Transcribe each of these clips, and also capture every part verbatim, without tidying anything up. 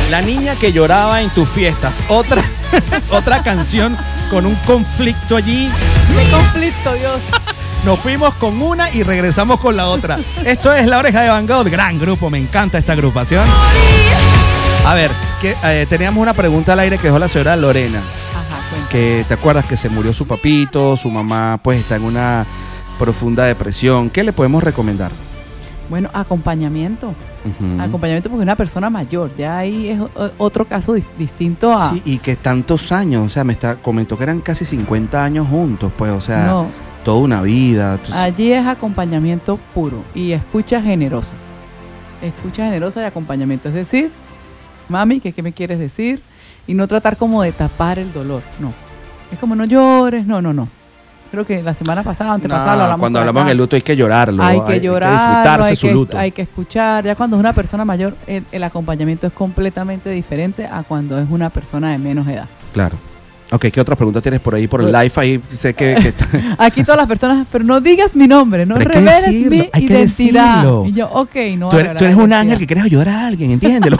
La niña que lloraba en tus fiestas. Otra, otra canción con un conflicto allí. ¡Qué conflicto, Dios! Nos fuimos con una y regresamos con la otra. Esto es La Oreja de Van Gogh, gran grupo, me encanta esta agrupación. A ver, que, eh, teníamos una pregunta al aire que dejó la señora Lorena. Ajá, cuéntame. Que te acuerdas que se murió su papito, su mamá pues está en una profunda depresión. ¿Qué le podemos recomendar? Bueno, acompañamiento. Uh-huh. Acompañamiento porque es una persona mayor. Ya ahí es o- otro caso di- distinto a... Sí, y que tantos años, o sea, me está comentó que eran casi cincuenta años juntos, pues, o sea, No, toda una vida. Entonces, allí es acompañamiento puro y escucha generosa. Escucha generosa y acompañamiento. Es decir, mami, ¿qué, qué me quieres decir? Y no tratar como de tapar el dolor. No. Es como no llores. No, no, no. Creo que la semana pasada, antepasada, no, lo hablamos. cuando por hablamos acá. en el luto hay que llorarlo, Hay que llorar, hay, disfrutarse hay, su que, luto. hay que escuchar. Ya cuando es una persona mayor, el, el acompañamiento es completamente diferente a cuando es una persona de menos edad. Claro. Ok, ¿qué otra pregunta tienes por ahí por el live? Ahí sé que... que está- Aquí todas las personas, pero no digas mi nombre, no Pero hay que reveles decirlo, mi hay que identidad. decirlo. Y yo, ok, no tú voy a eres, tú revelar eres mi un identidad. ángel que quieres ayudar a alguien, entiéndelo.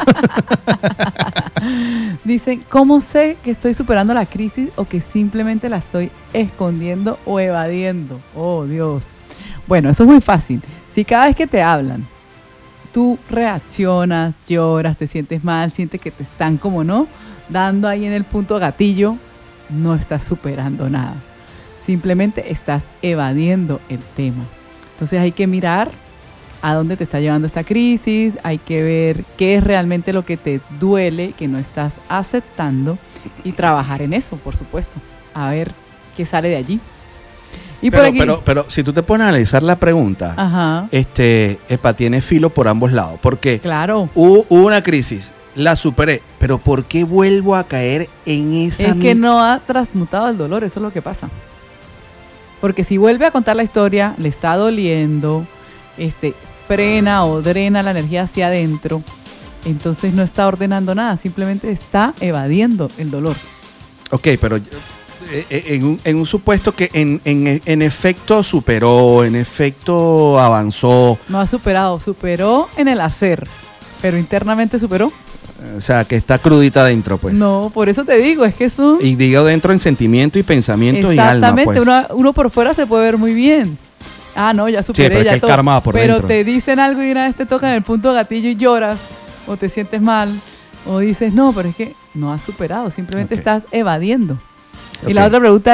Dicen, ¿cómo sé que estoy superando la crisis o que simplemente la estoy escondiendo o evadiendo? Oh, Dios. Bueno, eso es muy fácil. Si cada vez que te hablan, tú reaccionas, lloras, te sientes mal, sientes que te están como no, dando ahí en el punto gatillo, no estás superando nada. Simplemente estás evadiendo el tema. Entonces hay que mirar a dónde te está llevando esta crisis, hay que ver qué es realmente lo que te duele, que no estás aceptando y trabajar en eso, por supuesto. A ver qué sale de allí. Y pero, por aquí, pero, pero si tú te pones a analizar la pregunta, ajá, este, epa, tiene filo por ambos lados. Porque claro. hubo, hubo una crisis, la superé, pero ¿por qué vuelvo a caer en esa Es que mis- no ha transmutado el dolor, eso es lo que pasa. Porque si vuelve a contar la historia, le está doliendo, este, frena o drena la energía hacia adentro, entonces no está ordenando nada, simplemente está evadiendo el dolor. Ok, pero eh, eh, en un, en un supuesto que en, en, en efecto superó, en efecto avanzó, No ha superado, superó en el hacer, pero internamente superó. o sea, que está crudita adentro, pues. No, por eso te digo, es que eso... Y digo dentro en sentimiento y pensamiento y alma, Exactamente, pues. uno, uno por fuera se puede ver muy bien. Ah, no, ya superé, pero es ya que el todo. karma va por Pero dentro. te dicen algo y de una vez te tocan el punto gatillo y lloras, o te sientes mal, o dices, no, pero es que no has superado, simplemente Ok. estás evadiendo. Ok. Y la otra pregunta